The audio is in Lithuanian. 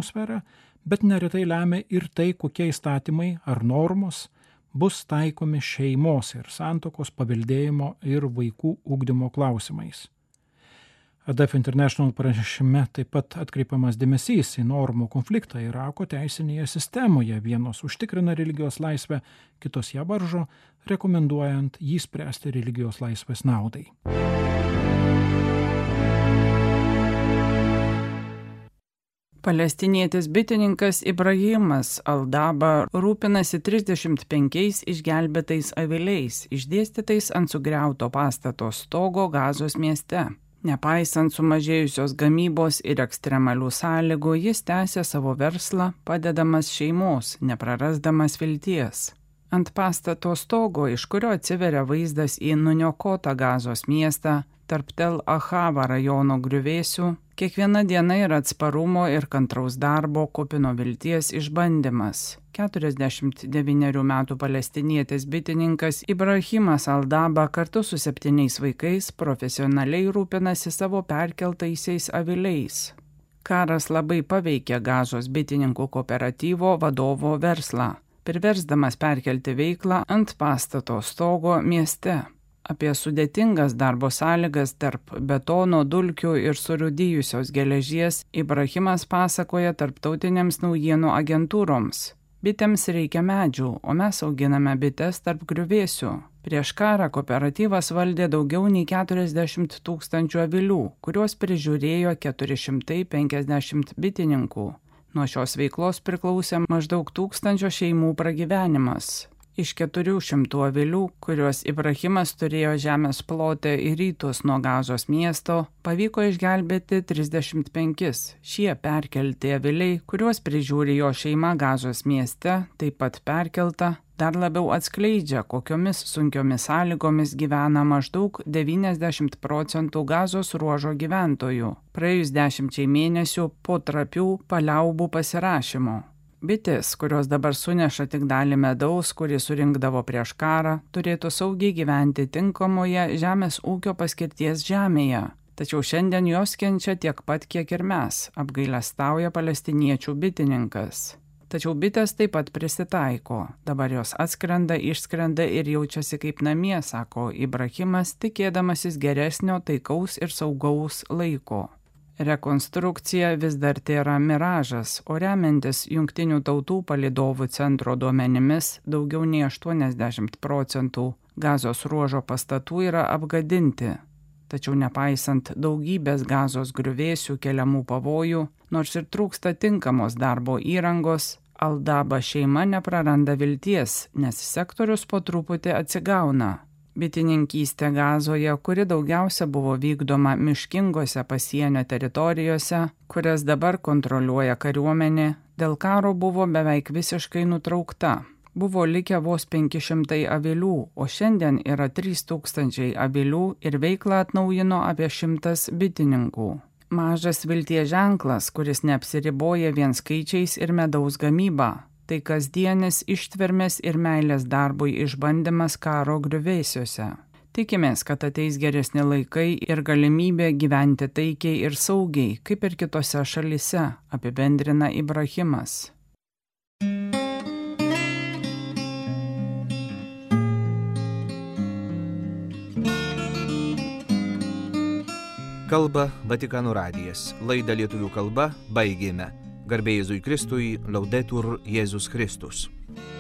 atmosferą, bet neretai lemia ir tai, kokie įstatymai ar normos bus taikomi šeimos ir santuokos paveldėjimo ir vaikų ugdymo klausimais. ADF International pranešime taip pat atkreipiamas dėmesys į normų konfliktą Irako teisinėje sistemoje. Vienos užtikrina religijos laisvę, kitos ją varžo, rekomenduojant jį spręsti religijos laisvės naudai. Palestinietis bitininkas Ibrahimas Aldaba rūpinasi 35 išgelbėtais aviliais, išdėstytais ant sugriauto pastato stogo Gazos mieste. Nepaisant sumažėjusios gamybos ir ekstremalių sąlygų, jis tęsė savo verslą, padedamas šeimos, neprarasdamas vilties. Ant pastato stogo, iš kurio atsiveria vaizdas į nuniokotą Gazos miestą, tarp Tel Ahava rajono griuvėsių, kiekviena diena yra atsparumo ir kantraus darbo kupino vilties išbandymas. 49 metų palestinietis bitininkas Ibrahimas Aldaba kartu su 7 vaikais profesionaliai rūpinasi savo perkeltaisiais aviliais. Karas labai paveikė Gazos bitininkų kooperatyvo vadovo verslą, priversdamas perkelti veiklą ant pastato stogo mieste. Apie sudėtingas darbo sąlygas tarp betono, dulkių ir surūdijusios geležies Ibrahimas pasakoja tarptautinėms naujienų agentūroms. Bitėms reikia medžių, o mes auginame bites tarp griuvėsių. Prieš karą kooperatyvas valdė daugiau nei 40 000 avilių, kuriuos prižiūrėjo 450 bitininkų. Nuo šios veiklos priklausė maždaug 1000 šeimų pragyvenimas. Iš 400 avilių, kuriuos Ibrahimas turėjo žemės plote į rytus nuo Gazos miesto, pavyko išgelbėti 35. Šie perkelti aviliai, kuriuos prižiūri jo šeima Gazos mieste, taip pat perkelta, dar labiau atskleidžia, kokiomis sunkiomis sąlygomis gyvena maždaug 90% Gazos ruožo gyventojų, praėjus 10 mėnesių po trapių paliaubų pasirašymo. Bitės, kurios dabar suneša tik dalį medaus, kurį surinkdavo prieš karą, turėtų saugiai gyventi tinkamoje žemės ūkio paskirties žemėje. Tačiau šiandien jos kenčia tiek pat, kiek ir mes, apgailestauja palestiniečių bitininkas. Tačiau bitės taip pat prisitaiko. Dabar jos atskrenda, išskrenda ir jaučiasi kaip namie, sako Ibrahimas, tikėdamasis geresnio, taikaus ir saugaus laiko. Rekonstrukcija vis dar tėra miražas, o remiantis Jungtinių tautų palydovų centro duomenimis, daugiau nei 80% Gazos ruožo pastatų yra apgadinti. Tačiau nepaisant daugybės Gazos griuvėsių keliamų pavojų, nors ir trūksta tinkamos darbo įrangos, Aldaba šeima nepraranda vilties, nes sektorius po truputį atsigauna. Bitininkystė Gazoje, kuri daugiausia buvo vykdoma miškingose pasienio teritorijose, kurias dabar kontroliuoja kariuomenė, dėl karo buvo beveik visiškai nutraukta. Buvo likę vos 500 avilių, o šiandien yra 3000 avilių ir veiklą atnaujino apie 100 bitininkų. Mažas vilties ženklas, kuris neapsiriboja vien skaičiais ir medaus gamyba. Tai kasdienis ištvermės ir meilės darbui išbandymas karo griuvėsiuose. Tikimės, kad ateis geresni laikai ir galimybė gyventi taikiai ir saugiai, kaip ir kitose šalyse, apibendrina Ibrahimas. Kalba Vatikano radijas. Laidą lietuvių kalba baigėme. Garbė Jėzui Kristui, Laudetur Jėzus Kristus.